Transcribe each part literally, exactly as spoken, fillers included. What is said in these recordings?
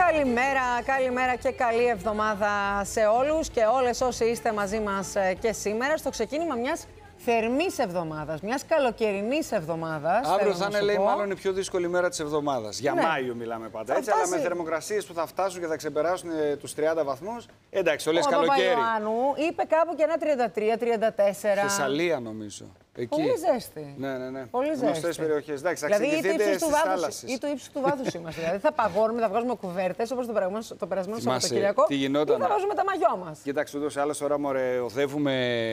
Καλημέρα, καλημέρα και καλή εβδομάδα σε όλους και όλες όσοι είστε μαζί μας και σήμερα στο ξεκίνημα μιας θερμής εβδομάδας, μιας καλοκαιρινής εβδομάδας. Αύριο θα είναι, λέει, μάλλον η πιο δύσκολη μέρα της εβδομάδας. Για ναι. Μάιο μιλάμε πάντα, έτσι, φτάσει... αλλά με θερμοκρασίες που θα φτάσουν και θα ξεπεράσουν τους τριάντα βαθμούς. Εντάξει, το λες ο καλοκαίρι. Ο Παπαϊωάννου είπε κάπου και ένα τριάντα τρία τριάντα τέσσερα. Θεσσαλία νομίζω. Εκεί. Πολύ ζέστη. Ναι, ναι, ναι. Πολύ ζέστη. Γνωστές περιοχές. Εντάξει, θα δηλαδή, εξηγηθείτε στις θάλασσες. Ή του ύψους του βάθους είμαστε. Δηλαδή θα παγώνουμε, θα βγάζουμε κουβέρτες όπως το, το περασμένο Σαββατοκύριακο. Τι γινόταν. Ή θα βάζουμε τα μαγιό μας. Κοίταξε, ούτως ή άλλως τώρα μωρέ, οδεύουμε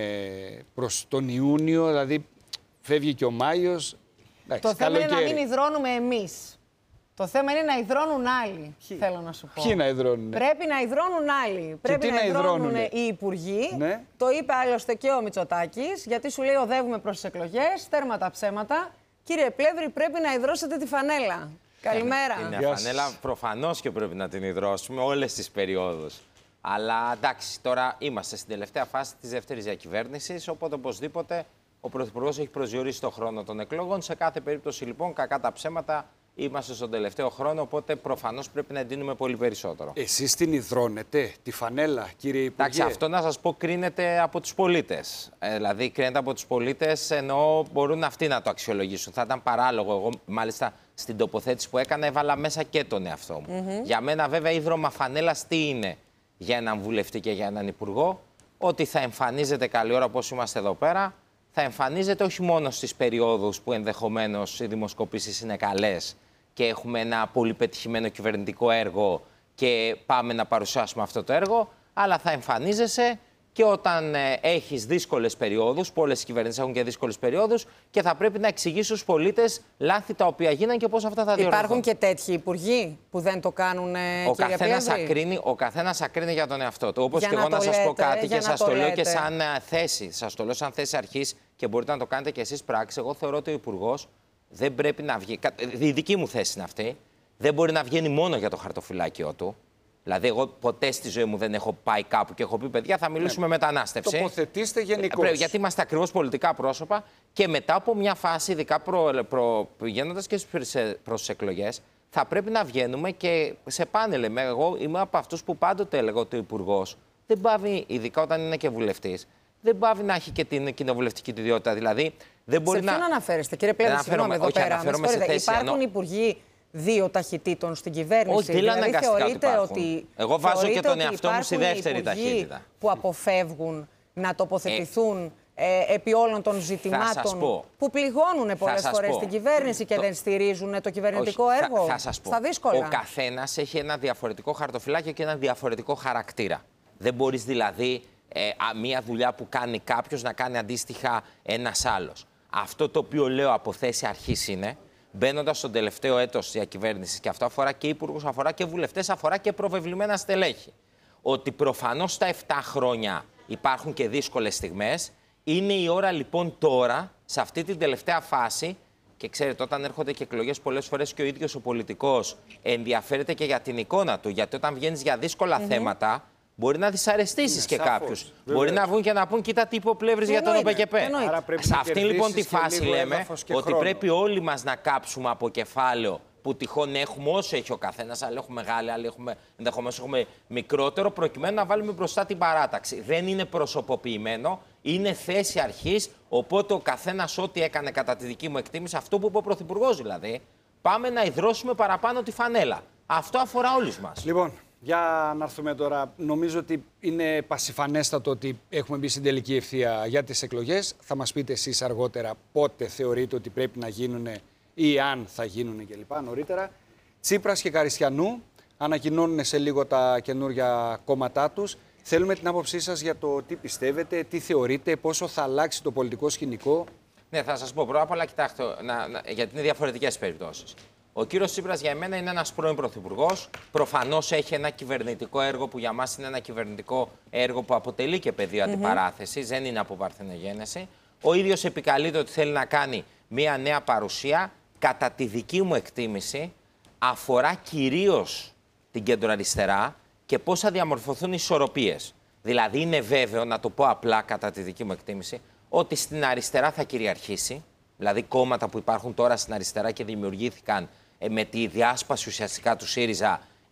προς τον Ιούνιο, δηλαδή φεύγει και ο Μάιος. Εντάξει, το θέμα καλοκαίρι. είναι να μην υδρώνουμε εμείς. Το θέμα είναι να υδρώνουν άλλοι, Ποιοι? θέλω να σου πω. Ποιοι να υδρώνουν. Πρέπει να υδρώνουν άλλοι. Και Πρέπει να, να υδρώνουν οι υπουργοί. Ναι. Το είπε άλλωστε και ο Μητσοτάκης, γιατί σου λέει οδεύουμε προς τις εκλογές, τέρμα τα ψέματα. Κύριε Πλεύρη, πρέπει να υδρώσετε τη φανέλα. Καλημέρα. Την φανέλα προφανώς και πρέπει να την υδρώσουμε όλες τις περιόδους. Αλλά εντάξει, τώρα είμαστε στην τελευταία φάση της δεύτερης διακυβέρνησης, οπότε οπωσδήποτε ο Πρωθυπουργός έχει προσδιορίσει το χρόνο των εκλογών. Σε κάθε περίπτωση λοιπόν, κακά τα ψέματα, είμαστε στον τελευταίο χρόνο, οπότε προφανώς πρέπει να εντείνουμε πολύ περισσότερο. Εσείς την υδρώνετε, τη φανέλα, κύριε Υπουργέ? Εντάξει, αυτό να σας πω κρίνεται από τους πολίτες. Ε, δηλαδή, κρίνεται από τους πολίτες, ενώ μπορούν αυτοί να το αξιολογήσουν. Θα ήταν παράλογο. Εγώ, μάλιστα, στην τοποθέτηση που έκανα, έβαλα μέσα και τον εαυτό μου. Mm-hmm. Για μένα, βέβαια, ίδρωμα φανέλας τι είναι για έναν βουλευτή και για έναν υπουργό? Ότι θα εμφανίζεται καλή ώρα όπως είμαστε εδώ πέρα. Θα εμφανίζεται όχι μόνο στις περιόδους που ενδεχομένως οι δημοσκοπήσεις είναι καλές και έχουμε ένα πολύ πετυχημένο κυβερνητικό έργο και πάμε να παρουσιάσουμε αυτό το έργο, αλλά θα εμφανίζεσαι και όταν ε, έχεις δύσκολες περιόδους, που όλες οι κυβερνήσεις έχουν και δύσκολες περιόδους, και θα πρέπει να εξηγήσεις στους πολίτες λάθη τα οποία γίνανε και πώς αυτά θα διορθωθούν. Υπάρχουν και τέτοιοι υπουργοί που δεν το κάνουν, ε, ο κύριε καθένας Πλεύρη. ακρίνει, Ο καθένας ακρίνει για τον εαυτό του. Όπως για και εγώ να, να σας λέτε, πω κάτι και σας το, το λέω και σαν θέση. Σας το λέω σαν θέση αρχής και μπορείτε να το κάνετε και εσείς πράξη. Εγώ θεωρώ ότι ο Υπουργός δεν πρέπει να βγει. Η δική μου θέση είναι αυτή. Δεν μπορεί να βγαίνει μόνο για το χαρτοφυλάκιό του. Δηλαδή, εγώ ποτέ στη ζωή μου δεν έχω πάει κάπου και έχω πει: παιδιά, θα μιλήσουμε ναι. μετανάστευση. Τοποθετήστε γενικώς. Γιατί είμαστε ακριβώς πολιτικά πρόσωπα και μετά από μια φάση, ειδικά προ, προ, πηγαίνοντας και προς τις εκλογές, θα πρέπει να βγαίνουμε και σε πάνελ. Εγώ είμαι από αυτούς που πάντοτε έλεγα ότι ο Υπουργός δεν πάβει, ειδικά όταν είναι και βουλευτής, δεν πάβει να έχει και την κοινοβουλευτική του ιδιότητα. Δηλαδή, δεν μπορεί σε να. ποιον αναφέρεστε, κύριε Πλεύρη, συγγνώμη εδώ πέρα. Υπάρχουν ενώ... υπουργοί δύο ταχυτήτων στην κυβέρνηση? Όχι, δεν δηλαδή, αναγκαστικά θεωρείτε ότι, ότι Εγώ βάζω και τον ότι εαυτό μου στη δεύτερη ταχύτητα. Που αποφεύγουν να τοποθετηθούν ε, ε, επί όλων των ζητημάτων που πληγώνουν πολλές φορές την κυβέρνηση και το... δεν στηρίζουν το κυβερνητικό Όχι, έργο θα, θα σας πω. στα δύσκολα. Ο καθένας έχει ένα διαφορετικό χαρτοφυλάκιο και ένα διαφορετικό χαρακτήρα. Δεν μπορείς δηλαδή ε, μία δουλειά που κάνει κάποιος να κάνει αντίστοιχα ένας άλλος. Αυτό το οποίο λέω από θέση αρχής είναι, μπαίνοντας στον τελευταίο έτος της διακυβέρνησης, και αυτό αφορά και υπουργούς, αφορά και βουλευτές, αφορά και προβεβλημένα στελέχη, ότι προφανώς στα επτά χρόνια υπάρχουν και δύσκολες στιγμές. Είναι η ώρα λοιπόν τώρα, σε αυτή την τελευταία φάση, και ξέρετε, όταν έρχονται και εκλογές, πολλές φορές και ο ίδιος ο πολιτικός ενδιαφέρεται και για την εικόνα του. Γιατί όταν βγαίνεις για δύσκολα mm-hmm. θέματα, μπορεί να δυσαρεστήσεις ναι, και κάποιους. Μπορεί να βγουν και να πούν: κοίτα τι είπε ο Πλεύρης για τον ΟΠΕΚΕΠΕ. Σε αυτή λοιπόν τη φάση λέμε ότι χρόνο. πρέπει όλοι μας να κάψουμε από κεφάλαιο που τυχόν έχουμε όσο έχει ο καθένας, αλλά έχουμε μεγάλη, άλλοι έχουμε, ενδεχομένως έχουμε μικρότερο, προκειμένου να βάλουμε μπροστά την παράταξη. Δεν είναι προσωποποιημένο, είναι θέση αρχής, οπότε ο καθένας ό,τι έκανε κατά τη δική μου εκτίμηση, αυτό που είπε ο Πρωθυπουργός δηλαδή, πάμε να υδρώσουμε παραπάνω τη φανέλα. Αυτό αφορά όλους μας. Λοιπόν, για να έρθουμε τώρα. Νομίζω ότι είναι πασιφανέστατο ότι έχουμε μπει στην τελική ευθεία για τις εκλογές. Θα μας πείτε εσείς αργότερα πότε θεωρείτε ότι πρέπει να γίνουν ή αν θα γίνουν κλπ. Νωρίτερα. Τσίπρας και Καριστιανού ανακοινώνουν σε λίγο τα καινούργια κόμματά τους. Θέλουμε την άποψή σας για το τι πιστεύετε, τι θεωρείτε, πόσο θα αλλάξει το πολιτικό σκηνικό. Ναι, θα σας πω πρώτα απ' όλα, κοιτάξτε, να, να, γιατί είναι διαφορετικές περιπτώσεις. Ο κύριος Τσίπρας για μένα είναι ένας πρώην πρωθυπουργός. Προφανώς έχει ένα κυβερνητικό έργο που για μας είναι ένα κυβερνητικό έργο που αποτελεί και πεδίο mm-hmm. αντιπαράθεσης, δεν είναι από παρθενογένεση. Ο ίδιος επικαλείται ότι θέλει να κάνει μια νέα παρουσία. Κατά τη δική μου εκτίμηση, αφορά κυρίως την κεντροαριστερά και πώς θα διαμορφωθούν οι ισορροπίες. Δηλαδή, είναι βέβαιο, να το πω απλά κατά τη δική μου εκτίμηση, ότι στην αριστερά θα κυριαρχήσει. Δηλαδή, κόμματα που υπάρχουν τώρα στην αριστερά και δημιουργήθηκαν με τη διάσπαση ουσιαστικά του ΣΥΡΙΖΑ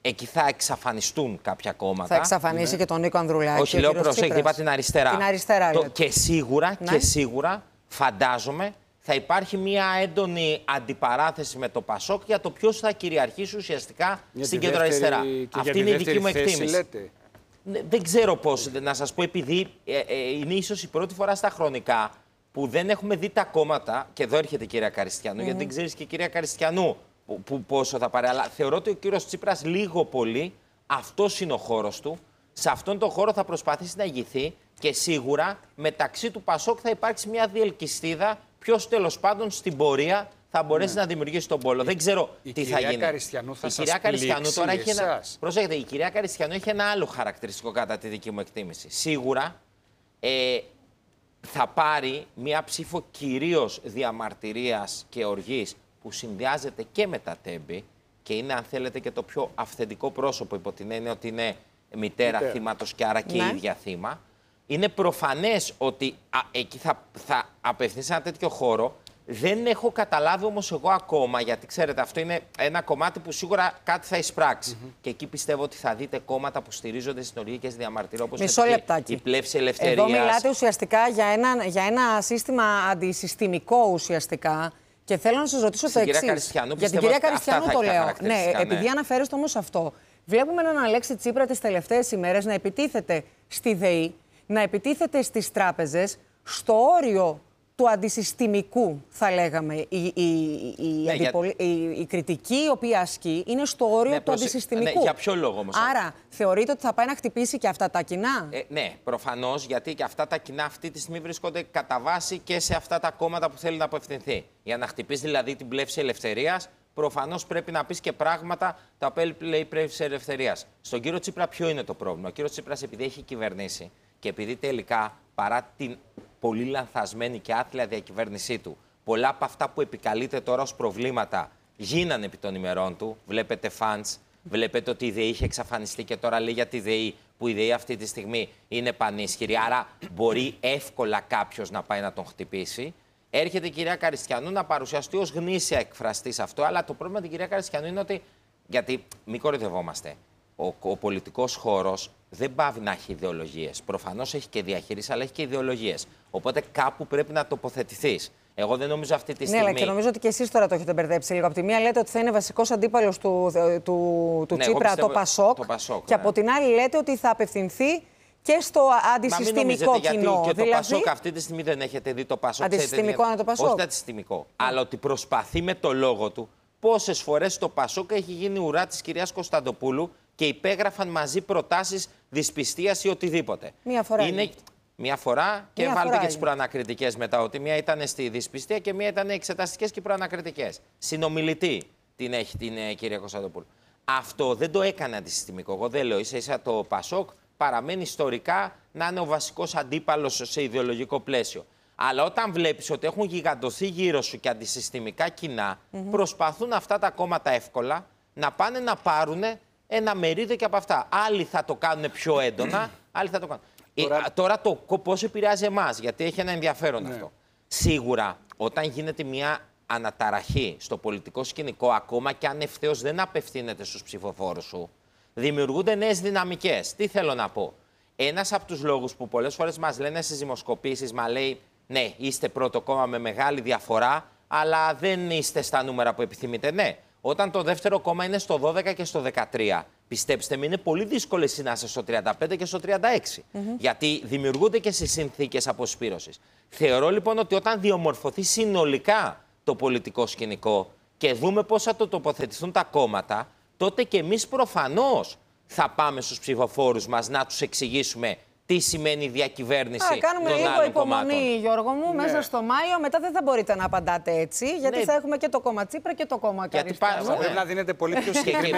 εκεί θα εξαφανιστούν κάποια κόμματα. Θα εξαφανίσει ναι. και τον Νίκο Ανδρουλάκη. Όχι, λέω προσέξτε, είπα την αριστερά. Την αριστερά το, και, σίγουρα, ναι. και σίγουρα φαντάζομαι θα υπάρχει μια έντονη αντιπαράθεση με το Πασόκ για το ποιος θα κυριαρχήσει ουσιαστικά για στην κεντροαριστερά. Αυτή είναι η δική μου εκτίμηση. Λέτε. Δεν ξέρω πώς, να σας πω, επειδή ε, ε, είναι ίσως η πρώτη φορά στα χρονικά που δεν έχουμε δει τα κόμματα, και εδώ έρχεται η κυρία Καριστιανού, mm. γιατί δεν ξέρεις και η κυρία Καριστιανού που, που, πόσο θα πάρει, αλλά θεωρώ ότι ο κύριος Τσίπρας λίγο πολύ, αυτός είναι ο χώρος του, σε αυτόν τον χώρο θα προσπαθήσει να ηγηθεί και σίγουρα μεταξύ του Πασόκ θα υπάρξει μια διελκυστίδα ποιος τέλος πάντων στην πορεία θα μπορέσει ναι. να δημιουργήσει τον πόλο. Η, δεν ξέρω η τι θα γίνει. Καριστιανού θα η κυρία Καριστιανού τώρα έχει ένα. Προσέχετε, η κυρία Καριστιανού έχει ένα άλλο χαρακτηριστικό κατά τη δική μου εκτίμηση. Σίγουρα ε, θα πάρει μια ψήφο κυρίως διαμαρτυρίας και οργής που συνδυάζεται και με τα τέμπη και είναι, αν θέλετε, και το πιο αυθεντικό πρόσωπο υπό την έννοια ότι είναι μητέρα, μητέρα. θύματος και άρα και ναι. ίδια θύμα. Είναι προφανές ότι α, εκεί θα, θα απευθύνει σε ένα τέτοιο χώρο. Δεν έχω καταλάβει όμως εγώ ακόμα, γιατί ξέρετε, αυτό είναι ένα κομμάτι που σίγουρα κάτι θα εισπράξει. Mm-hmm. Και εκεί πιστεύω ότι θα δείτε κόμματα που στηρίζονται στις οργικές διαμαρτυρίες, όπως η Πλεύση Ελευθερίας. Εδώ μιλάτε ουσιαστικά για ένα, για ένα σύστημα αντισυστημικό ουσιαστικά. Και θέλω να σας ρωτήσω το εξής. Για την κυρία Καριστιανού το λέω. Ναι, ναι, επειδή αναφέρεστε όμως αυτό. Βλέπουμε έναν Αλέξη Τσίπρα τις τελευταίες ημέρες να επιτίθεται στη ΔΕΗ, να επιτίθεται στις τράπεζες, στο όριο του αντισυστημικού, θα λέγαμε. Η, η, η, ναι, αντιπολι... για... η, η κριτική η οποία ασκεί είναι στο όριο ναι, του προσε... αντισυστημικού. Ναι, για ποιο λόγο όμως? Άρα, θεωρείτε ότι θα πάει να χτυπήσει και αυτά τα κοινά? Ε, ναι, προφανώς, γιατί και αυτά τα κοινά αυτή τη στιγμή βρίσκονται κατά βάση και σε αυτά τα κόμματα που θέλει να απευθυνθεί. Για να χτυπήσει δηλαδή την Πλεύση Ελευθερίας, προφανώς πρέπει να πεις και πράγματα τα οποία λέει η Πλεύση Ελευθερίας. Στον κύριο Τσίπρα, ποιο είναι το πρόβλημα? Ο κύριος Τσίπρας, επειδή έχει κυβερνήσει και επειδή τελικά παρά την πολύ λανθασμένη και άθλια διακυβέρνησή του, πολλά από αυτά που επικαλείται τώρα ως προβλήματα γίνανε επί των ημερών του. Βλέπετε φαντς, βλέπετε ότι η ΔΕΗ είχε εξαφανιστεί και τώρα λέει για τη ΔΕΗ, που η ΔΕΗ αυτή τη στιγμή είναι πανίσχυρη. Άρα μπορεί εύκολα κάποιος να πάει να τον χτυπήσει. Έρχεται η κυρία Καριστιανού να παρουσιαστεί ως γνήσια εκφραστής αυτό, αλλά το πρόβλημα την κυρία Καριστιανού είναι ότι. Γιατί μην κοροϊδευόμαστε. Ο, ο πολιτικός χώρος δεν πάβει να έχει ιδεολογίες. Προφανώς έχει και διαχείριση, αλλά έχει και ιδεολογίες. Οπότε κάπου πρέπει να τοποθετηθείς. Εγώ δεν νομίζω αυτή τη στιγμή. Ναι, αλλά και νομίζω ότι και εσείς τώρα το έχετε μπερδέψει λίγο. Από τη μία λέτε ότι θα είναι βασικός αντίπαλος του, του, του ναι, Τσίπρα το Πασόκ. Το Πασόκ και ναι. από την άλλη λέτε ότι θα απευθυνθεί και στο αντισυστημικό κοινό. Γιατί και δηλαδή... το Πασόκ αυτή τη στιγμή δεν έχετε δει το Πασόκ. Αντισυστημικό είναι το Πασόκ. Όχι αντισυστημικό. Mm. Αλλά ότι προσπαθεί με το λόγο του. Πόσες φορές το Πασόκ έχει γίνει ουρά της κυρίας Κωνσταντοπούλου και υπέγραφαν μαζί προτάσεις δυσπιστίας ή οτιδήποτε. Μία φορά. Είναι... Μία φορά και μία βάλτε και τις προανακριτικές μετά. Ότι μία ήταν στη δυσπιστία και μία ήταν εξεταστικές και προανακριτικές. Συνομιλητή την έχει την ε, κυρία Κωνσταντοπούλου. Αυτό δεν το έκανε αντισυστημικό. Εγώ δεν λέω. Ίσα ίσα το Πασόκ παραμένει ιστορικά να είναι ο βασικός αντίπαλος σε ιδεολογικό πλαίσιο. Αλλά όταν βλέπεις ότι έχουν γιγαντωθεί γύρω σου και αντισυστημικά κοινά, mm-hmm. προσπαθούν αυτά τα κόμματα εύκολα να πάνε να πάρουν ένα μερίδιο και από αυτά. Άλλοι θα το κάνουν πιο έντονα, άλλοι θα το κάνουν. Τώρα, ε, τώρα το πώς επηρεάζει εμάς, γιατί έχει ένα ενδιαφέρον ναι. αυτό. Σίγουρα, όταν γίνεται μια αναταραχή στο πολιτικό σκηνικό, ακόμα και αν ευθέως δεν απευθύνεται στους ψηφοφόρους σου, δημιουργούνται νέες δυναμικές. Τι θέλω να πω? Ένας από τους λόγους που πολλές φορές μας λένε στις δημοσκοπήσεις, μα λέει, ναι, είστε πρώτο κόμμα με μεγάλη διαφορά, αλλά δεν είστε στα νούμερα που επιθυμείτε. Ναι, όταν το δεύτερο κόμμα είναι στο δώδεκα και στο δεκατρία, πιστέψτε με, είναι πολύ δύσκολο εσύ να είσαι στο τριάντα πέντε και στο τριάντα έξι. Mm-hmm. Γιατί δημιουργούνται και στις συνθήκες αποσπήρωσης. Θεωρώ λοιπόν ότι όταν διαμορφωθεί συνολικά το πολιτικό σκηνικό και δούμε πώς θα το τοποθετηθούν τα κόμματα, τότε και εμείς προφανώς θα πάμε στους ψηφοφόρους μας να τους εξηγήσουμε τι σημαίνει διακυβέρνηση. Α, κάνουμε των λίγο άλλων υπομονή, κομμάτων. Γιώργο μου, ναι. μέσα στο Μάιο. Μετά δεν θα μπορείτε να απαντάτε έτσι, γιατί ναι. θα έχουμε και το κόμμα Τσίπρα και το κόμμα Καριστιανού. Πρέπει να δίνετε πολύ πιο συγκεκριμένα.